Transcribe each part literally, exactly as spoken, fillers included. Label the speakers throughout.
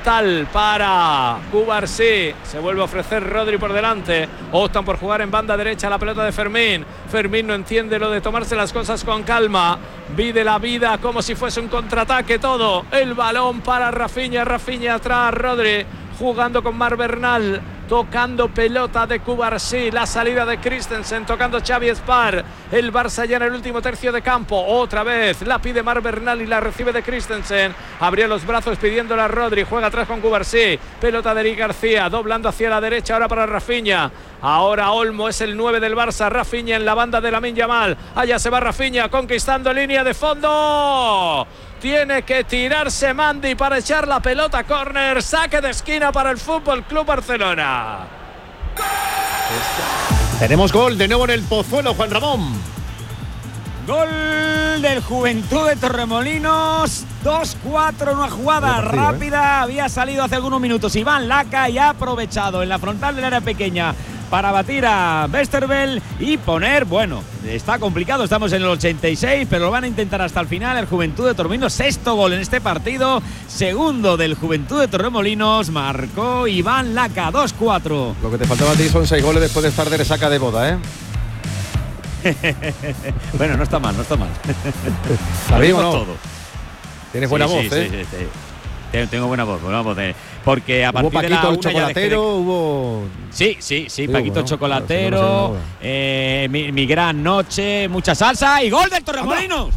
Speaker 1: total para Cubarsí. Se vuelve a ofrecer Rodri por delante. Optan por jugar en banda derecha la pelota de Fermín. Fermín no entiende lo de tomarse las cosas con calma. Vive la vida como si fuese un contraataque todo. El balón para Rafinha. Rafinha atrás, Rodri jugando con Marc Bernal. Tocando pelota de Cubarsí, la salida de Christensen, tocando Xavi Espar. El Barça ya en el último tercio de campo. Otra vez la pide Marc Bernal y la recibe de Christensen. Abrió los brazos pidiéndola a Rodri. Juega atrás con Cubarsí. Pelota de Eric García, doblando hacia la derecha ahora para Rafinha. Ahora Olmo es el nueve del Barça. Rafinha en la banda de Lamine Yamal. Allá se va Rafinha conquistando línea de fondo. Tiene que tirarse Mandy para echar la pelota. Córner, saque de esquina para el Fútbol Club Barcelona.
Speaker 2: Tenemos gol de nuevo en el Pozuelo, Juan Ramón.
Speaker 3: Gol del Juventud de Torremolinos. dos cuatro, una jugada partido, rápida. ¿eh? Había salido hace algunos minutos Iván Laca y ha aprovechado en la frontal del área pequeña para batir a Westerveld y poner, bueno, está complicado, estamos en el ochenta y seis, pero lo van a intentar hasta el final el Juventud de Torremolinos. Sexto gol en este partido, segundo del Juventud de Torremolinos, marcó Iván Laca, dos cuatro.
Speaker 2: Lo que te faltaba a ti son seis goles después de estar de resaca de boda, ¿eh?
Speaker 3: Bueno, no está mal, no está mal.
Speaker 2: ¿Está bien o no?
Speaker 3: Todo.
Speaker 2: Tienes buena
Speaker 3: sí,
Speaker 2: voz,
Speaker 3: sí,
Speaker 2: ¿eh?
Speaker 3: Sí, sí, sí. Tengo buena voz, buena voz. Eh. Porque a partir
Speaker 2: hubo Paquito
Speaker 3: de la
Speaker 2: el chocolatero, de... hubo…
Speaker 3: Sí, sí, sí,
Speaker 2: Digo,
Speaker 3: Paquito
Speaker 2: bueno,
Speaker 3: Chocolatero,
Speaker 2: no sé, no sé,
Speaker 3: eh, mi, mi gran noche, mucha salsa y gol del Torremolinos.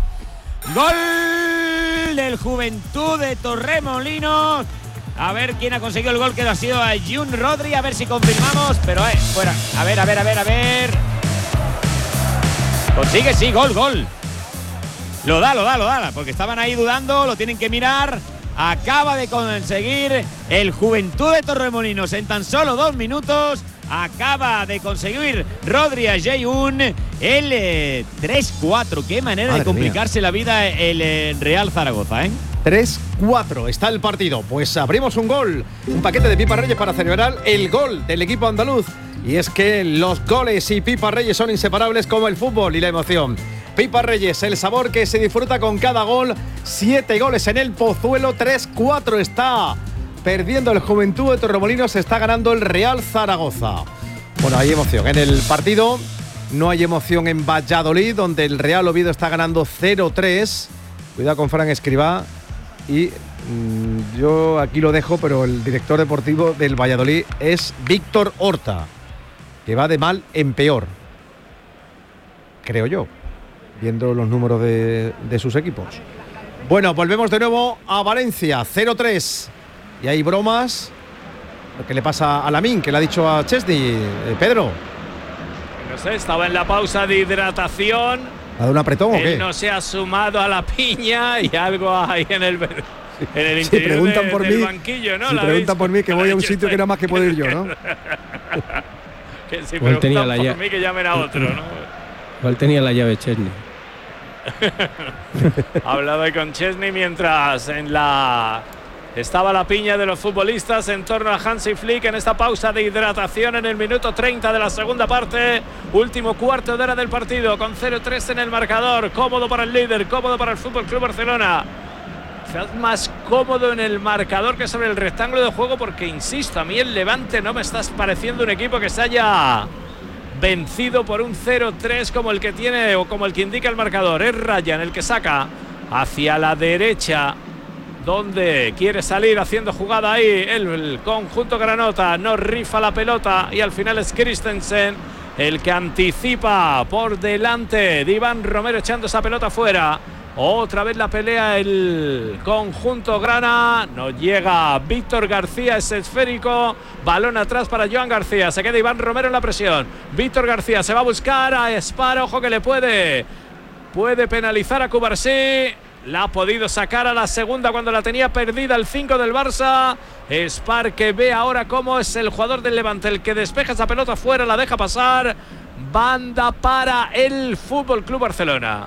Speaker 3: Gol del Juventud de Torremolinos. A ver quién ha conseguido el gol, que ha sido a Jun Rodri, a ver si confirmamos, pero eh, fuera. A ver, a ver, a ver, a ver. Consigue, sí, gol, gol. Lo da, lo da, lo da, porque estaban ahí dudando, lo tienen que mirar. Acaba de conseguir el Juventud de Torremolinos en tan solo dos minutos. Acaba de conseguir Rodri a Jeyun el eh, tres cuatro. Qué manera Madre de complicarse mía. la vida el eh, Real Zaragoza, ¿eh?
Speaker 2: tres cuatro está el partido. Pues abrimos un gol, un paquete de Pipa Reyes para celebrar el gol del equipo andaluz. Y es que los goles y Pipa Reyes son inseparables como el fútbol y la emoción. Pipa Reyes, el sabor que se disfruta con cada gol. Siete goles en el Pozuelo, tres cuatro está perdiendo el Juventud de Torremolinos, está ganando el Real Zaragoza. Bueno, hay emoción en el partido. No hay emoción en Valladolid, donde el Real Oviedo está ganando cero tres. Cuidado con Fran Escribá. Y mmm, yo aquí lo dejo, pero el director deportivo del Valladolid es Víctor Horta, que va de mal en peor, creo yo, viendo los números de, de sus equipos. Bueno, volvemos de nuevo a Valencia, cero tres. Y hay bromas. Lo que le pasa a Lamine, que le ha dicho a Chesney, eh, Pedro.
Speaker 1: No sé, estaba en la pausa de hidratación.
Speaker 2: ¿Ha dado un apretón
Speaker 1: Él
Speaker 2: o qué?
Speaker 1: no se ha sumado a la piña y algo hay en el, en el
Speaker 2: si
Speaker 1: interior
Speaker 2: preguntan
Speaker 1: de,
Speaker 2: por
Speaker 1: del
Speaker 2: mí,
Speaker 1: banquillo, ¿no?
Speaker 2: Si preguntan por mí, que voy a un sitio que nada más que puedo ir yo, ¿no?
Speaker 1: Que si preguntan tenía la por llave. mí, que llamen a otro, ¿no?
Speaker 4: ¿Cuál tenía la llave Chesney?
Speaker 1: Ha hablado ahí con Chesney mientras en la… Estaba la piña de los futbolistas en torno a Hansi Flick en esta pausa de hidratación en el minuto treinta de la segunda parte. Último cuarto de hora del partido con cero tres en el marcador. Cómodo para el líder, cómodo para el Fútbol Club Barcelona. Quizás más cómodo en el marcador que sobre el rectángulo de juego, porque insisto, a mí el Levante no me está pareciendo un equipo que se haya vencido por un cero tres como el que tiene o como el que indica el marcador. Es Ryan el que saca hacia la derecha, donde quiere salir haciendo jugada ahí el, el conjunto granota. No rifa la pelota y al final es Christensen el que anticipa por delante de Iván Romero, echando esa pelota fuera. Otra vez la pelea el conjunto grana. No llega Víctor García, es esférico. Balón atrás para Joan García. Se queda Iván Romero en la presión. Víctor García se va a buscar a Espar. Ojo que le puede Puede penalizar a Cubarsí. La ha podido sacar a la segunda cuando la tenía perdida el cinco del Barça. Espar, que ve ahora cómo es el jugador del Levante el que despeja esa pelota fuera, la deja pasar. Banda para el Fútbol Club Barcelona.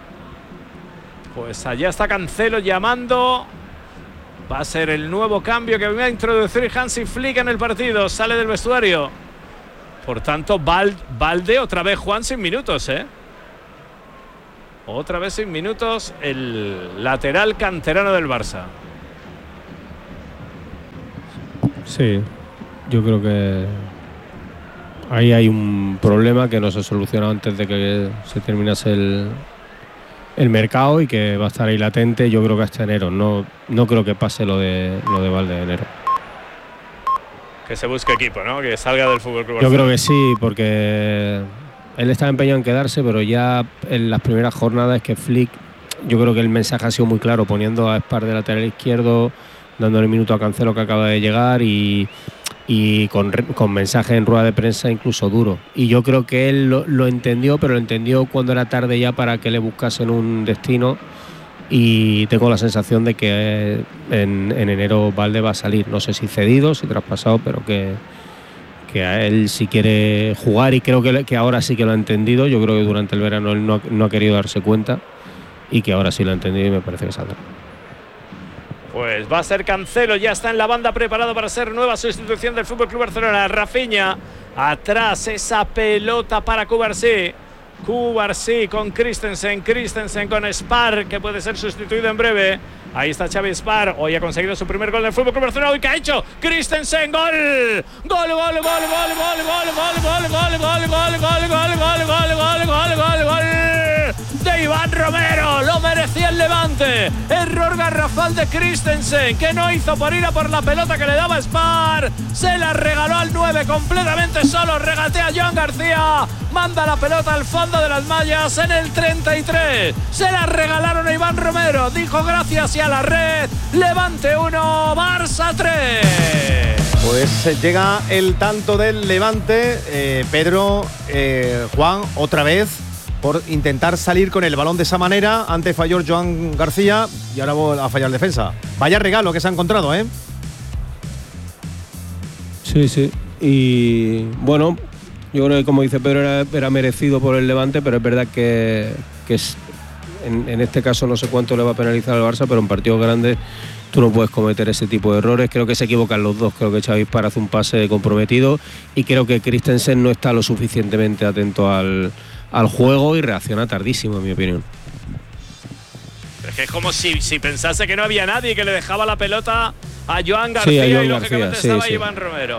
Speaker 1: Pues allá está Cancelo llamando. Va a ser el nuevo cambio que va a introducir Hansi Flick en el partido. Sale del vestuario. Por tanto, Balde otra vez, Juan, sin minutos, ¿eh? Otra vez sin minutos el lateral canterano del Barça.
Speaker 4: Sí, yo creo que ahí hay un problema que no se solucionó antes de que se terminase el, el mercado y que va a estar ahí latente, yo creo que hasta enero. No, no creo que pase lo de lo de Valde de enero.
Speaker 1: Que se busque equipo, ¿no? Que salga del Fútbol Club
Speaker 4: Yo
Speaker 1: Barcelona.
Speaker 4: creo que sí, porque él estaba empeñado en quedarse, pero ya en las primeras jornadas es que Flick, yo creo que el mensaje ha sido muy claro, poniendo a Spar de lateral izquierdo, dándole minuto a Cancelo que acaba de llegar y, y con, con mensaje en rueda de prensa incluso duro. Y yo creo que él lo, lo entendió, pero lo entendió cuando era tarde ya para que le buscasen un destino. Y tengo la sensación de que en, en enero Valde va a salir, no sé si cedido, si traspasado, pero que, que a él si quiere jugar, y creo que, que ahora sí que lo ha entendido. Yo creo que durante el verano él no, no ha querido darse cuenta y que ahora sí lo ha entendido y me parece que saldrá.
Speaker 1: Pues va a ser Cancelo, ya está en la banda preparado para ser nueva sustitución del F C Barcelona. Rafinha, atrás esa pelota para Cubarsí. Cubarsí con Christensen, Christensen con Spar, que puede ser sustituido en breve. Ahí está Xavi Spar, hoy ha conseguido su primer gol del F C Barcelona. Hoy, ¿qué ha hecho? Christensen, gol. Gol, gol, gol, gol, gol, gol, gol, gol, gol, gol, gol, gol, gol, gol, gol, gol, gol, gol, gol de Iván Romero. Lo merecía el Levante. Error garrafal de Christensen, que no hizo por ir a por la pelota que le daba Spar. Se la regaló al nueve completamente solo. Regatea Joan García. Manda la pelota al fondo de las mallas en el treinta y tres. Se la regalaron a Iván Romero. Dijo gracias y a la red. Levante uno, Barça tres.
Speaker 2: Pues eh, llega el tanto del Levante. eh, Pedro, eh, Juan, otra vez por intentar salir con el balón de esa manera. Antes falló Joan García y ahora va a fallar defensa. Vaya regalo que se ha encontrado, ¿eh?
Speaker 4: Sí, sí. Y bueno, yo creo que como dice Pedro era, era merecido por el Levante, pero es verdad que, que es, en, en este caso no sé cuánto le va a penalizar al Barça, pero en partidos grandes tú no puedes cometer ese tipo de errores. Creo que se equivocan los dos. Creo que Xavi Spar hace un pase comprometido y creo que Christensen no está lo suficientemente atento al, al juego y reacciona tardísimo, en mi opinión.
Speaker 1: Es que es como si, si pensase que no había nadie que le dejaba la pelota a Joan García,
Speaker 4: sí, a Joan
Speaker 1: y lógicamente
Speaker 4: García, sí,
Speaker 1: estaba
Speaker 4: sí.
Speaker 1: Iván Romero.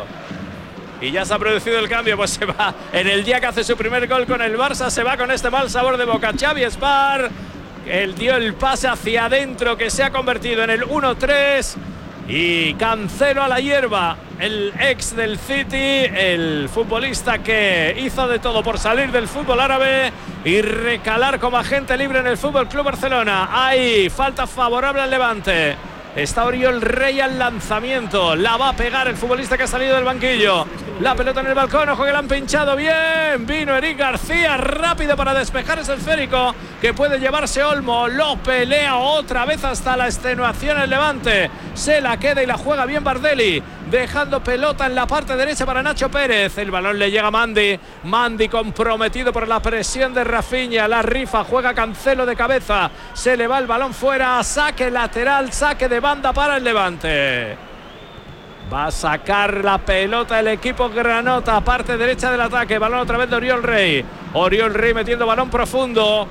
Speaker 1: Y ya se ha producido el cambio, pues se va en el día que hace su primer gol con el Barça, se va con este mal sabor de boca. Xavi Spar, él dio el pase hacia adentro que se ha convertido en el uno tres. Y Cancelo a la hierba, el ex del City, el futbolista que hizo de todo por salir del fútbol árabe y recalar como agente libre en el F C Barcelona. Hay falta favorable al Levante. Está Oriol Rey al lanzamiento. La va a pegar el futbolista que ha salido del banquillo. La pelota en el balcón. Ojo que la han pinchado bien. Vino Eric García rápido para despejar ese esférico que puede llevarse Olmo. Lo pelea otra vez hasta la extenuación el Levante. Se la queda y la juega bien Bardelli, dejando pelota en la parte derecha para Nacho Pérez. El balón le llega a Mandy. Mandy comprometido por la presión de Rafinha. La rifa, juega Cancelo de cabeza. Se le va el balón fuera. Saque lateral, saque de banda para el Levante. Va a sacar la pelota el equipo granota, parte derecha del ataque. Balón otra vez de Oriol Rey. Oriol Rey metiendo balón profundo.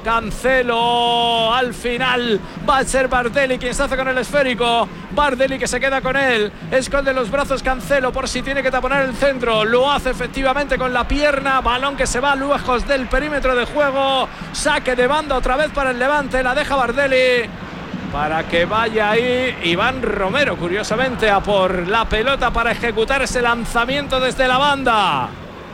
Speaker 1: Cancelo al final. Va a ser Bardelli quien se hace con el esférico. Bardelli que se queda con él. Esconde los brazos Cancelo por si tiene que taponar el centro. Lo hace efectivamente con la pierna. Balón que se va lejos del perímetro de juego. Saque de banda otra vez para el Levante. La deja Bardelli para que vaya ahí Iván Romero, curiosamente, a por la pelota para ejecutar ese lanzamiento desde la banda.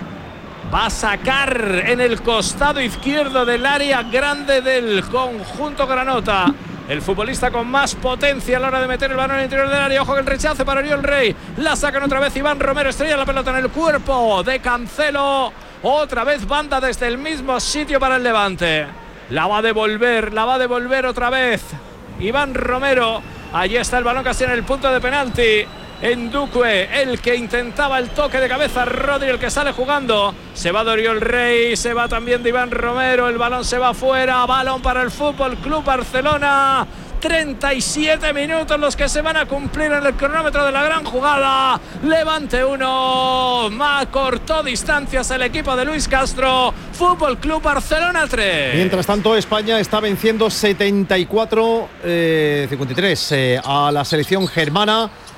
Speaker 1: Va a sacar en el costado izquierdo del área grande del conjunto granota. El futbolista con más potencia a la hora de meter el balón en el interior del área. Ojo que el rechace para Oriol Rey. La sacan otra vez Iván Romero. Estrella la pelota en el cuerpo de Cancelo. Otra vez banda desde el mismo sitio para el Levante. La va a devolver, la va a devolver otra vez Iván Romero. Allí está el balón casi en el punto de penalti. Ndukwe, el que intentaba el toque de cabeza. Rodri, el que sale jugando. Se va de Oriol Rey, se va también de Iván Romero. El balón se va fuera. Balón para el F C Barcelona. treinta y siete minutos los que se van a cumplir en el cronómetro de la gran jugada. Levante uno, más cortó distancias el equipo de Luis Castro. Fútbol Club Barcelona tres.
Speaker 2: Mientras tanto, España está venciendo setenta y cuatro a cincuenta y tres eh, a la selección germana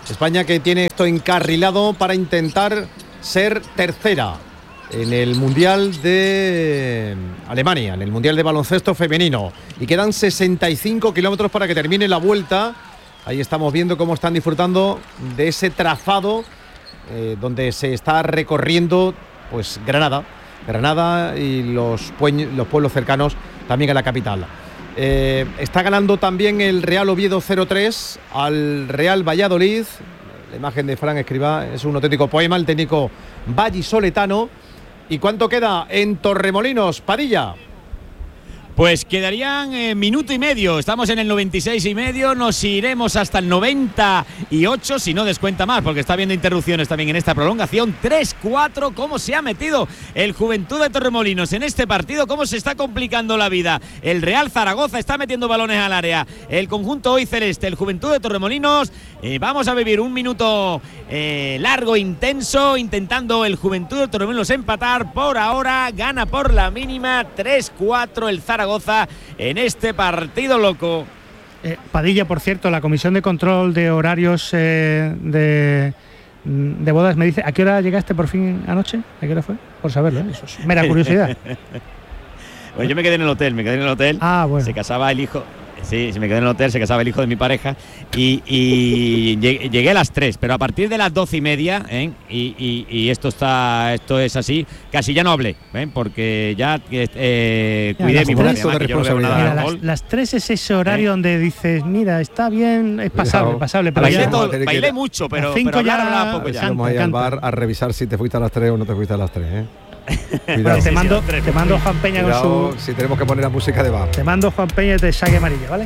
Speaker 2: España que tiene esto encarrilado para intentar ser tercera en el Mundial de Alemania, en el Mundial de Baloncesto Femenino. Y quedan sesenta y cinco kilómetros para que termine la vuelta. Ahí estamos viendo cómo están disfrutando de ese trazado eh, donde se está recorriendo pues Granada, Granada y los, pueñ- los pueblos cercanos también a la capital. Eh, está ganando también el Real Oviedo cero tres al Real Valladolid. La imagen de Fran Escribá es un auténtico poema, el técnico vallisoletano. ¿Y cuánto queda en Torremolinos, Padilla?
Speaker 3: Pues quedarían eh, minuto y medio. Estamos en el noventa y seis y medio. Nos iremos hasta el noventa y ocho, si no descuenta más, porque está habiendo interrupciones también en esta prolongación. tres cuatro. ¿Cómo se ha metido el Juventud de Torremolinos en este partido? ¿Cómo se está complicando la vida? El Real Zaragoza está metiendo balones al área. El conjunto hoy celeste, el Juventud de Torremolinos. Eh, vamos a vivir un minuto eh, largo, intenso, intentando el Juventud de Torremolinos empatar. Por ahora gana por la mínima tres cuatro el Zaragoza en este partido loco.
Speaker 5: Eh, Padilla, por cierto, la Comisión de Control de Horarios eh, de, de Bodas me dice, ¿a qué hora llegaste por fin anoche? ¿A qué hora fue? Por saberlo, ¿eh? Eso es mera curiosidad.
Speaker 3: Pues yo me quedé en el hotel, me quedé en el hotel.
Speaker 5: Ah, bueno.
Speaker 3: Se casaba el hijo. Sí, me quedé en el hotel, se casaba el hijo de mi pareja y, y llegué a las tres, pero a partir de las doce y media, ¿eh? y, y, y esto está, esto es así, casi ya no hablé, ¿eh? porque ya eh,
Speaker 5: Ya,
Speaker 3: cuidé
Speaker 5: las
Speaker 3: mi
Speaker 5: tres-
Speaker 3: voz.
Speaker 2: de responsabilidad.
Speaker 5: Mira, las, las tres es ese horario
Speaker 3: ¿Eh?
Speaker 5: donde dices, mira, está bien, es pasable,
Speaker 2: Cuidado.
Speaker 5: pasable, pero
Speaker 3: Bailé,
Speaker 5: ya,
Speaker 2: Vamos a
Speaker 3: todo,
Speaker 2: tener que
Speaker 3: bailé
Speaker 2: ir-
Speaker 3: mucho, pero,
Speaker 5: Las cinco
Speaker 3: pero hablar
Speaker 5: ya-
Speaker 3: hablaba poco ya.
Speaker 5: Canta,
Speaker 2: Vamos a ir al
Speaker 5: canta.
Speaker 2: bar a revisar si te fuiste a las tres o no te fuiste a las tres, ¿eh? Cuidado.
Speaker 5: Bueno, te
Speaker 3: sí,
Speaker 5: mando,
Speaker 3: sí, tres.
Speaker 5: te mando Juan Peña con
Speaker 2: Cuidado
Speaker 5: su,
Speaker 2: si tenemos que poner la música de bar.
Speaker 5: te mando Juan Peña y te saque amarilla, ¿vale?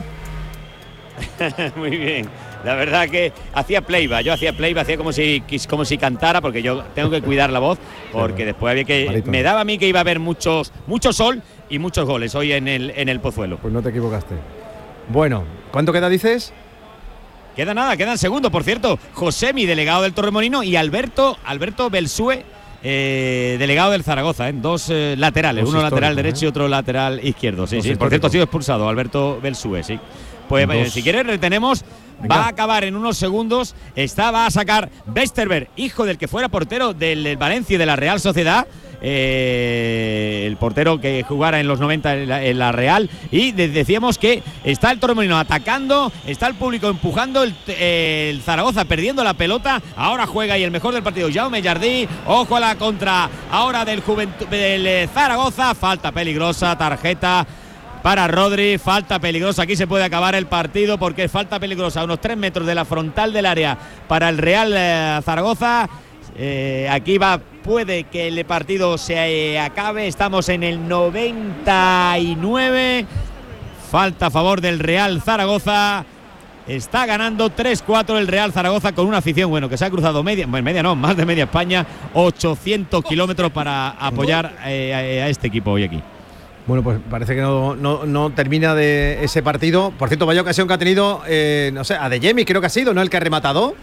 Speaker 3: Muy bien. La verdad que hacía playback, yo hacía playback, hacía como si como si cantara, porque yo tengo que cuidar la voz, porque
Speaker 2: Claro.
Speaker 3: después había que
Speaker 2: Malito.
Speaker 3: me daba a mí que iba a haber muchos mucho sol y muchos goles hoy en el en el Pozuelo.
Speaker 2: Pues no te equivocaste. Bueno, ¿cuánto queda, dices?
Speaker 3: Queda nada, queda en segundo, por cierto. José, mi delegado del Torremolino, y Alberto Alberto Belsue, eh, delegado del Zaragoza, ¿eh? dos eh, laterales,
Speaker 2: Dos
Speaker 3: uno lateral
Speaker 2: históricos,
Speaker 3: derecho
Speaker 2: ¿eh?
Speaker 3: y otro lateral izquierdo. Sí,
Speaker 2: Dos
Speaker 3: sí. Por cierto, ha
Speaker 2: históricos.
Speaker 3: sido expulsado Alberto Belsue, sí. Pues
Speaker 2: Dos.
Speaker 3: eh, si quieres retenemos,
Speaker 2: Venga.
Speaker 3: va a acabar en unos segundos. Está, va a sacar Westerberg, hijo del que fuera portero del Valencia y de la Real Sociedad. Eh, el portero que jugara en los noventa en la, en la Real, y de- decíamos que está el Torremolino atacando, está el público empujando, el, eh, el Zaragoza perdiendo la pelota, ahora juega y el mejor del partido Jaume Jardí, ojo a la contra ahora del Juventud del eh, Zaragoza, falta peligrosa, tarjeta para Rodri, falta peligrosa, aquí se puede acabar el partido porque falta peligrosa a unos tres metros de la frontal del área para el Real eh, Zaragoza. Eh, aquí va, puede que el partido se eh, acabe, estamos en el noventa y nueve, falta a favor del Real Zaragoza. Está ganando tres cuatro el Real Zaragoza con una afición, bueno, que se ha cruzado media, bueno, media no, más de media España, ochocientos kilómetros para apoyar eh, a, a este equipo hoy aquí.
Speaker 2: Bueno, pues parece que no, no, no termina de ese partido. Por cierto, vaya ocasión que ha tenido, eh, no sé, a De Jemi creo que ha sido, ¿no? El que ha rematado.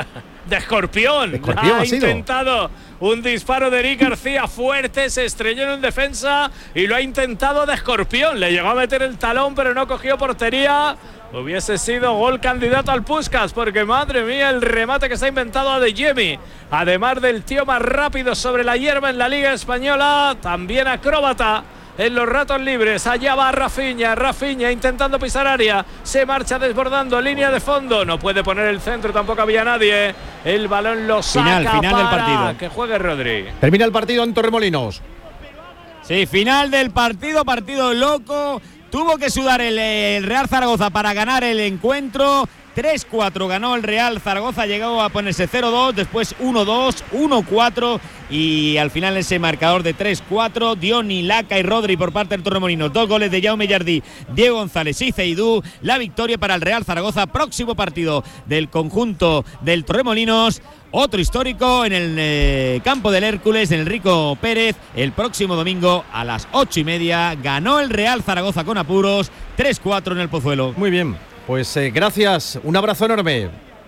Speaker 1: De Escorpión.
Speaker 2: De Escorpión
Speaker 1: ha
Speaker 2: ha sido.
Speaker 1: intentado un disparo de Eric García fuerte, se estrelló en un defensa y lo ha intentado de Escorpión. Le llegó a meter el talón, pero no cogió portería. Hubiese sido gol candidato al Puskás, porque madre mía, el remate que se ha inventado a De Jemi. Además del tío más rápido sobre la hierba en la Liga Española, también acróbata en los ratos libres. Allá va Rafinha, Rafinha intentando pisar área, se marcha desbordando línea de fondo, no puede poner el centro, tampoco había nadie, el balón lo saca
Speaker 3: Final, final del
Speaker 1: para
Speaker 3: partido.
Speaker 1: que juegue Rodri.
Speaker 2: Termina el partido en Torremolinos.
Speaker 3: Sí, final del partido, partido loco. Tuvo que sudar el, el Real Zaragoza para ganar el encuentro. tres cuatro ganó el Real Zaragoza, llegó a ponerse cero dos, después uno dos, uno cuatro y al final ese marcador de tres cuatro, Dioni, Laca y Rodri por parte del Torremolinos, dos goles de Jaume Jardí, Diego González y Ceidú, la victoria para el Real Zaragoza, próximo partido del conjunto del Torremolinos, otro histórico en el eh, campo del Hércules, en el Rico Pérez, el próximo domingo a las ocho y media, ganó el Real Zaragoza con apuros, tres cuatro en el Pozuelo.
Speaker 2: Muy bien. Pues eh, gracias, un abrazo enorme.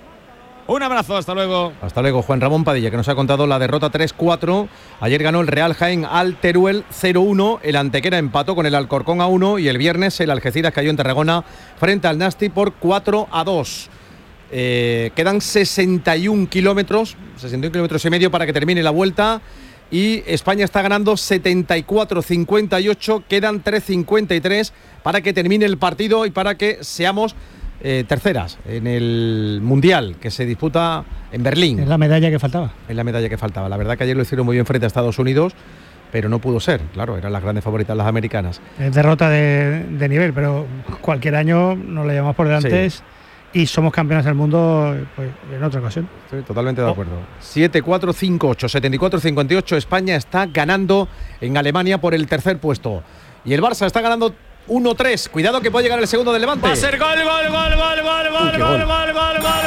Speaker 3: Un abrazo, hasta luego.
Speaker 2: Hasta luego, Juan Ramón Padilla, que nos ha contado la derrota tres cuatro. Ayer ganó el Real Jaén al Teruel cero uno, el Antequera empató con el Alcorcón a uno y el viernes el Algeciras cayó en Tarragona frente al Nasti por cuatro a dos. Eh, quedan sesenta y un kilómetros, sesenta y un kilómetros y medio para que termine la vuelta. Y España está ganando setenta y cuatro cincuenta y ocho, quedan tres cincuenta y tres para que termine el partido y para que seamos eh, terceras en el Mundial que se disputa en Berlín.
Speaker 5: Es la medalla que faltaba.
Speaker 2: Es la medalla que faltaba. La verdad que ayer lo hicieron muy bien frente a Estados Unidos, pero no pudo ser. Claro, eran las grandes favoritas las americanas.
Speaker 5: Es derrota de, de nivel, pero cualquier año nos la llevamos por delante. Sí. Y somos campeones del mundo pues, en otra ocasión.
Speaker 2: Estoy totalmente de acuerdo. siete cuatro cinco ocho, setenta y cuatro cincuenta y ocho. España está ganando en Alemania por el tercer puesto. Y el Barça está ganando uno tres. Cuidado que puede llegar el segundo del Levante.
Speaker 1: Va a ser gol, gol, gol, gol, gol, gol, gol, gol, gol, gol.